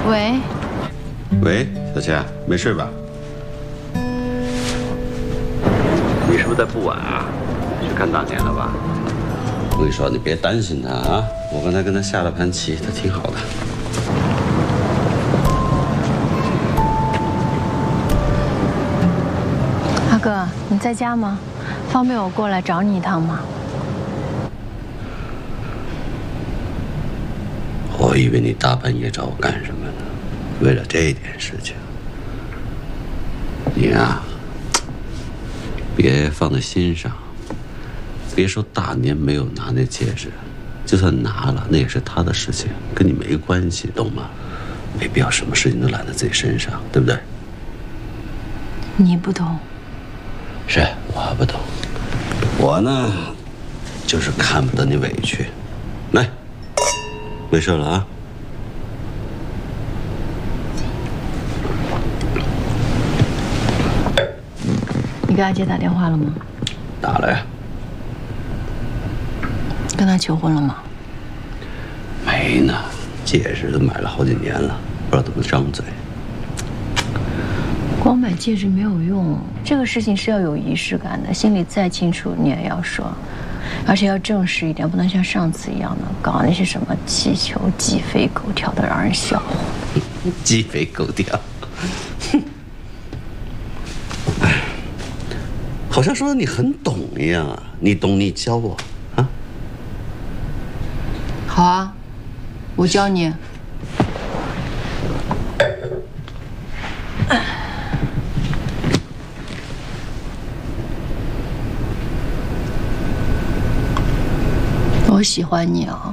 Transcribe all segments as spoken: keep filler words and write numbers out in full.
喂。 喂，小倩，没睡吧？你是不是在不晚啊？去看大年了吧？我跟你说，你别担心他啊！我刚才跟他下了盘棋，他挺好的。 阿哥，你在家吗？方便我过来找你一趟吗？ 我以为你大半夜找我干什么呢？为了这点事情，你呀，别放在心上。别说大年没有拿那戒指，就算拿了，那也是他的事情，跟你没关系，懂吗？没必要什么事情都揽在自己身上，对不对？ 你不懂。 是我不懂，我呢，就是看不得你委屈。来，没事了啊。 你给阿杰打电话了吗？ 打了呀。 跟他求婚了吗？ 没呢，戒指都买了好几年了，不知道怎么张嘴。 光买戒指没有用，这个事情是要有仪式感的，心里再清楚你也要说，而且要正式一点，不能像上次一样的搞那些什么气球鸡飞狗跳的，让人笑话。 鸡飞狗跳，哼！哎，好像说你很懂一样啊，你懂你教我。 好啊，我教你。我喜欢你啊！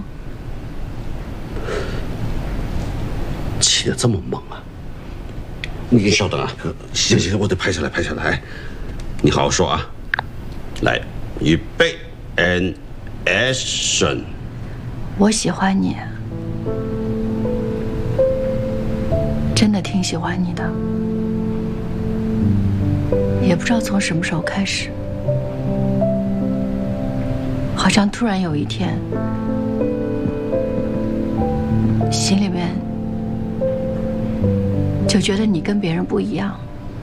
起得这么猛啊！你稍等啊，行行，我得拍下来，拍下来。你好好说啊！来，预备 ，and action。 我喜欢你，真的挺喜欢你的，也不知道从什么时候开始，好像突然有一天，心里面就觉得你跟别人不一样，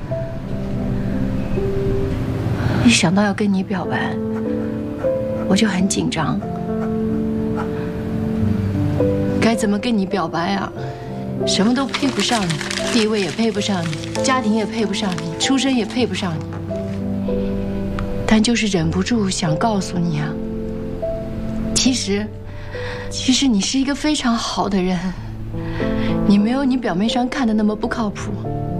一想到要跟你表白，我就很紧张。该怎么跟你表白啊？什么都配不上你，地位也配不上你，家庭也配不上你，出身也配不上你。但就是忍不住想告诉你啊，其实，其实你是一个非常好的人，你没有你表面上看的那么不靠谱。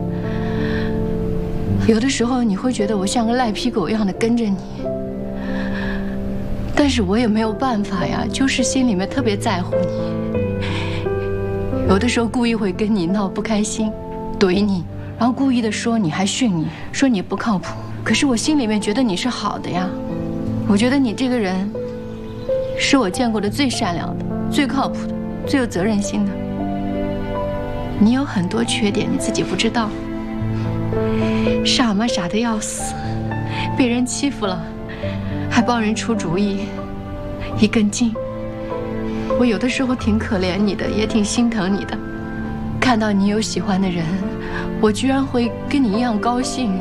有的时候你会觉得我像个赖皮狗一样的跟着你，但是我也没有办法呀，就是心里面特别在乎你。有的时候故意会跟你闹不开心，怼你，然后故意的说你，还训你，说你不靠谱。可是我心里面觉得你是好的呀，我觉得你这个人是我见过的最善良的、最靠谱的、最有责任心的。你有很多缺点，你自己不知道，傻嘛傻的要死，被人欺负了还帮人出主意，一根筋。我有的时候挺可怜你的，也挺心疼你的。看到你有喜欢的人，我居然会跟你一样高兴。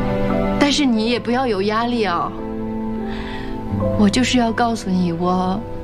但是你也不要有压力啊！我就是要告诉你，我